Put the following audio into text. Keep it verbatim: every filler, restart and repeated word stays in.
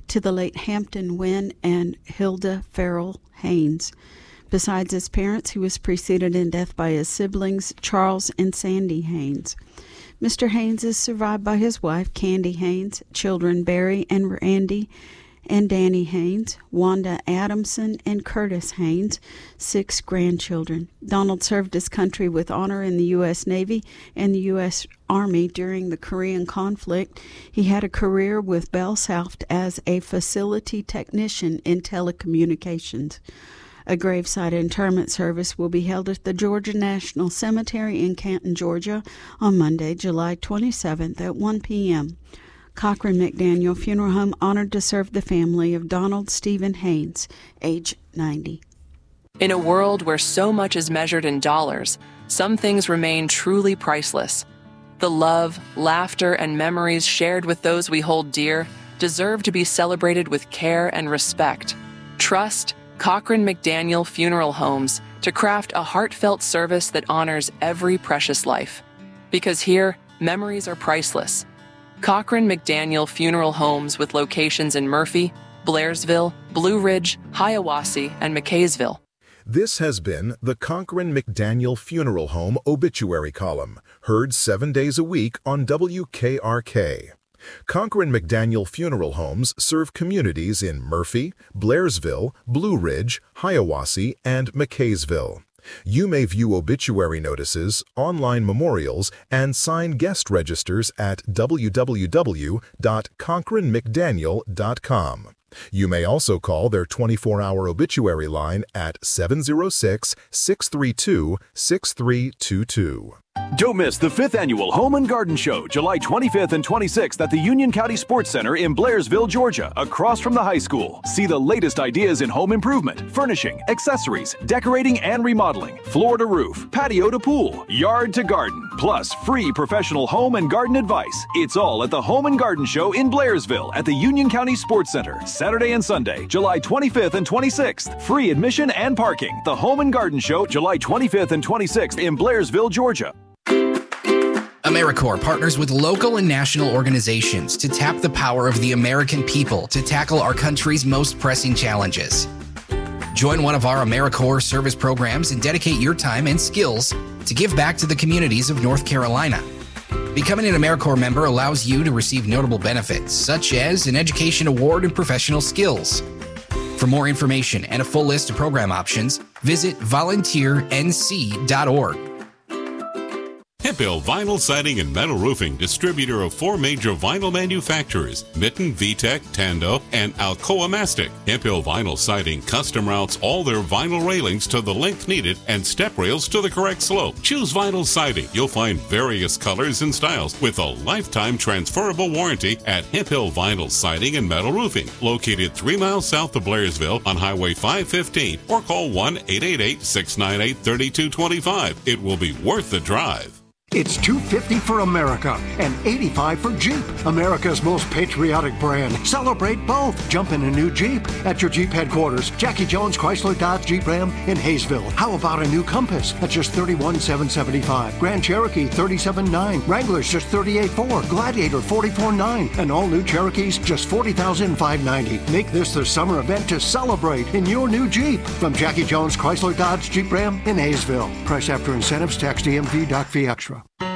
to the late Hampton Wynn and Hilda Farrell Haynes. Besides his parents, he was preceded in death by his siblings, Charles and Sandy Haynes. Mister Haynes is survived by his wife, Candy Haynes, children Barry and Randy and Danny Haynes, Wanda Adamson and Curtis Haynes, six grandchildren. Donald served his country with honor in the U S Navy and the U S Army during the Korean conflict. He had a career with Bell South as a facility technician in telecommunications. A graveside interment service will be held at the Georgia National Cemetery in Canton, Georgia, on Monday, July twenty-seventh at one p.m. Cochran McDaniel Funeral Home honored to serve the family of Donald Stephen Haynes, age ninety. In a world where so much is measured in dollars, some things remain truly priceless. The love, laughter, and memories shared with those we hold dear deserve to be celebrated with care and respect. Trust Cochran McDaniel Funeral Homes to craft a heartfelt service that honors every precious life. Because here, memories are priceless. Cochran McDaniel Funeral Homes with locations in Murphy, Blairsville, Blue Ridge, Hiawassee, and McKaysville. This has been the Cochran McDaniel Funeral Home Obituary Column, heard seven days a week on W K R K. Cochran McDaniel Funeral Homes serve communities in Murphy, Blairsville, Blue Ridge, Hiawassee, and McKaysville. You may view obituary notices, online memorials, and sign guest registers at w w w dot cochran mcdaniel dot com. You may also call their twenty-four hour obituary line at seven zero six, six three two, six three two two. Don't miss the fifth Annual Home and Garden Show, July twenty-fifth and twenty-sixth at the Union County Sports Center in Blairsville, Georgia, across from the high school. See the latest ideas in home improvement, furnishing, accessories, decorating and remodeling, floor to roof, patio to pool, yard to garden, plus free professional home and garden advice. It's all at the Home and Garden Show in Blairsville at the Union County Sports Center, Saturday and Sunday, July twenty-fifth and twenty-sixth. Free admission and parking. The Home and Garden Show, July twenty-fifth and twenty-sixth in Blairsville, Georgia. AmeriCorps partners with local and national organizations to tap the power of the American people to tackle our country's most pressing challenges. Join one of our AmeriCorps service programs and dedicate your time and skills to give back to the communities of North Carolina. Becoming an AmeriCorps member allows you to receive notable benefits, such as an education award and professional skills. For more information and a full list of program options, visit volunteer n c dot org. Hemphill Vinyl Siding and Metal Roofing, distributor of four major vinyl manufacturers, Mitten, VTech, Tando, and Alcoa Mastic. Hemphill Vinyl Siding custom routes all their vinyl railings to the length needed and step rails to the correct slope. Choose Vinyl Siding. You'll find various colors and styles with a lifetime transferable warranty at Hemphill Vinyl Siding and Metal Roofing, located three miles south of Blairsville on Highway five fifteen, or call one eight eight eight, six nine eight, three two two five. It will be worth the drive. It's two hundred fifty dollars for America and eighty-five dollars for Jeep, America's most patriotic brand. Celebrate both. Jump in a new Jeep at your Jeep headquarters, Jackie Jones Chrysler Dodge Jeep Ram in Hayesville. How about a new Compass at just thirty-one thousand seven hundred seventy-five dollars? Grand Cherokee thirty-seven thousand nine hundred dollars. Wranglers just thirty-eight thousand four hundred dollars. Gladiator forty-four thousand nine hundred dollars. And all new Cherokees just forty thousand five hundred ninety dollars. Make this the summer event to celebrate in your new Jeep from Jackie Jones Chrysler Dodge Jeep Ram in Hayesville. Price after incentives, tax D M V, doc fee extra.